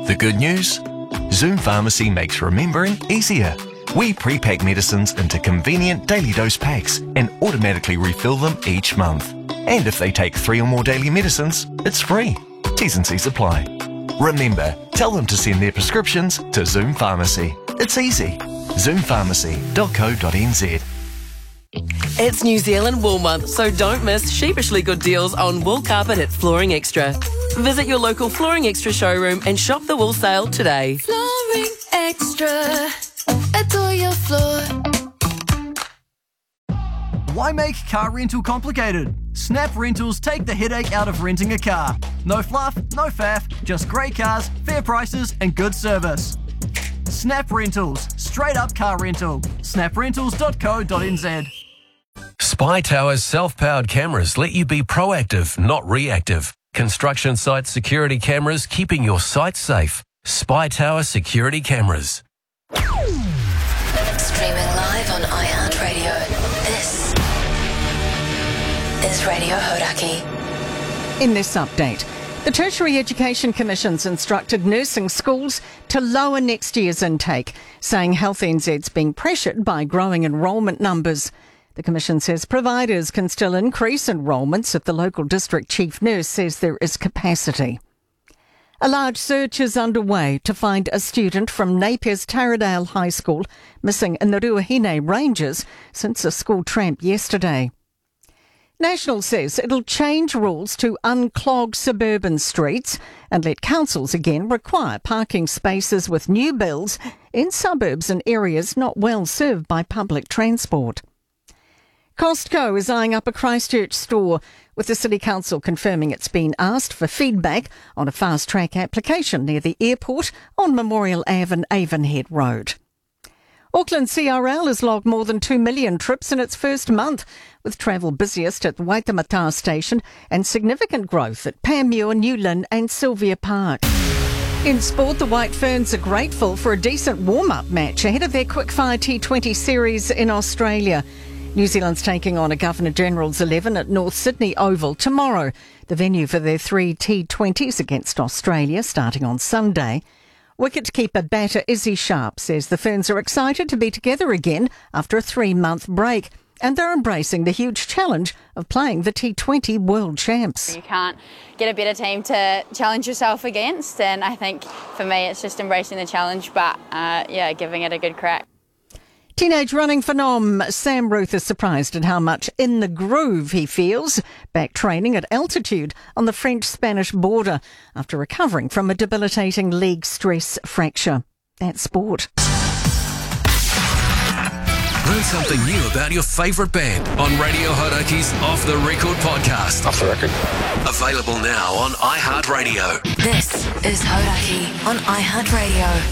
The good news? Zoom Pharmacy makes remembering easier. We pre-pack medicines into convenient daily dose packs and automatically refill them each month. And if they take 3 or more daily medicines, it's free. T's and C's apply. Remember, tell them to send their prescriptions to Zoom Pharmacy. It's easy. zoompharmacy.co.nz. It's New Zealand Wool Month, so don't miss sheepishly good deals on wool carpet at Flooring Extra. Visit your local Flooring Extra showroom and shop the wool sale today. Flooring Extra. Adore your floor. Why make car rental complicated? Snap Rentals take the headache out of renting a car. No fluff, no faff, just great cars, fair prices and good service. Snap Rentals, straight up car rental. snaprentals.co.nz. Spy Tower's self-powered cameras let you be proactive, not reactive. Construction site security cameras keeping your site safe. Spy Tower security cameras. Streaming live on iHeartRadio. This is Radio Hodaki. In this update, the Tertiary Education Commission's instructed nursing schools to lower next year's intake, saying Health NZ's being pressured by growing enrolment numbers. The Commission says providers can still increase enrolments if the local district chief nurse says there is capacity. A large search is underway to find a student from Napier's Taradale High School missing in the Ruahine Ranges since a school tramp yesterday. National says it'll change rules to unclog suburban streets and let councils again require parking spaces with new builds in suburbs and areas not well served by public transport. Costco is eyeing up a Christchurch store, with the City Council confirming it's been asked for feedback on a fast-track application near the airport on Memorial Ave and Avonhead Road. Auckland CRL has logged more than 2 million trips in its first month, with travel busiest at Waitemata Station and significant growth at Panmure, New Lynn and Sylvia Park. In sport, the White Ferns are grateful for a decent warm-up match ahead of their Quickfire T20 series in Australia. New Zealand's taking on a Governor-General's 11 at North Sydney Oval tomorrow, the venue for their 3 T20s against Australia starting on Sunday. Wicketkeeper batter Izzy Sharp says the Ferns are excited to be together again after a 3-month break, and they're embracing the huge challenge of playing the T20 World Champs. You can't get a better team to challenge yourself against, and I think for me it's just embracing the challenge, but giving it a good crack. Teenage running phenom Sam Ruth is surprised at how much in the groove he feels back training at altitude on the French-Spanish border after recovering from a debilitating leg stress fracture. That's sport. Learn something new about your favourite band on Radio Hodaki's Off The Record podcast. Off the record. Available now on iHeartRadio. This is Hodaki on iHeartRadio.